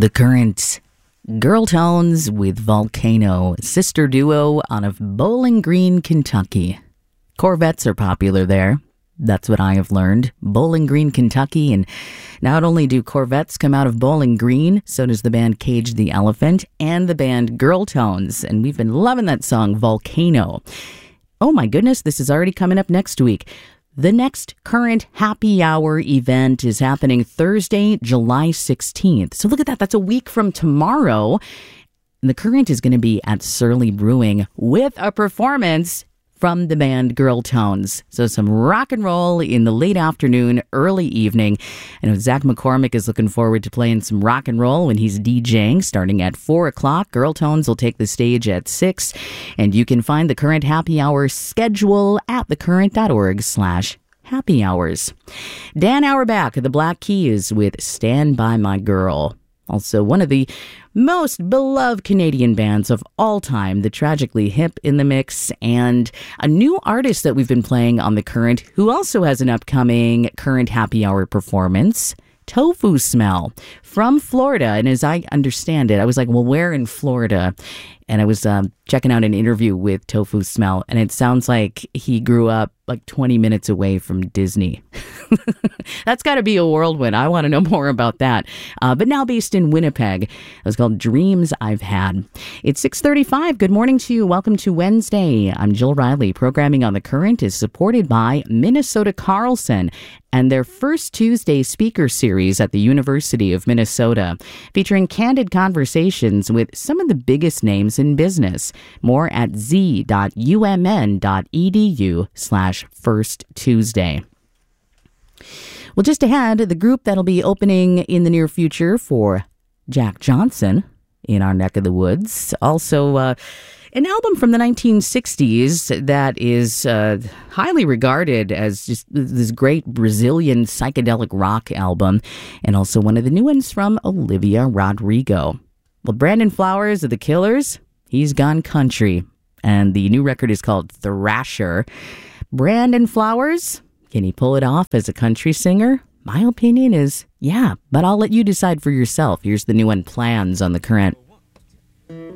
The Current, Girl Tones with Volcano, sister duo out of Bowling Green, Kentucky. Corvettes are popular there. That's what I have learned. Bowling Green, Kentucky. And not only do Corvettes come out of Bowling Green, so does the band Cage the Elephant and the band Girl Tones. And we've been loving that song, Volcano. Oh my goodness, this is already coming up next week. The next Current Happy Hour event is happening Thursday, July 16th. So look at that. That's a week from tomorrow. And the Current is going to be at Surly Brewing with a performance from the band Girl Tones. So some rock and roll in the late afternoon, early evening. I know Zach McCormick is looking forward to playing some rock and roll when he's DJing starting at 4 o'clock. Girl Tones will take the stage at 6. And you can find the Current Happy Hour schedule at thecurrent.org/happy hours. Dan Auerbach of the Black Keys with Stand By My Girl. Also, one of the most beloved Canadian bands of all time, the Tragically Hip in the mix, and a new artist that we've been playing on The Current who also has an upcoming Current Happy Hour performance, Tofu Smell from Florida. And as I understand it, I was like, well, where in Florida? And I was checking out an interview with Tofu Smell, and it sounds like he grew up like 20 minutes away from Disney. That's got to be a whirlwind. I want to know more about that. But now based in Winnipeg. It was called Dreams I've Had. It's 6:35. Good morning to you. Welcome to Wednesday. I'm Jill Riley. Programming on The Current is supported by Minnesota Carlson and their first Tuesday speaker series at the University of Minnesota, featuring candid conversations with some of the biggest names in business. More at z.umn.edu/firsttuesday. Well, just ahead, the group that'll be opening in the near future for Jack Johnson in our neck of the woods. Also, an album from the 1960s that is highly regarded as just this great Brazilian psychedelic rock album, and also one of the new ones from Olivia Rodrigo. Well, Brandon Flowers of The Killers, he's gone country, and the new record is called Thrasher. Brandon Flowers, can he pull it off as a country singer? My opinion is, yeah, but I'll let you decide for yourself. Here's the new one, Plans, on The Current.